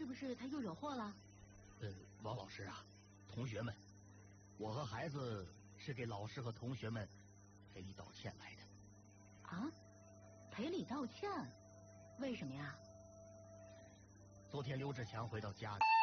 是不是他又惹祸了？ 王老师啊，同学们，我和孩子是给老师和同学们赔礼道歉来的。 啊？赔礼道歉？为什么呀？ 昨天刘志强回到家里，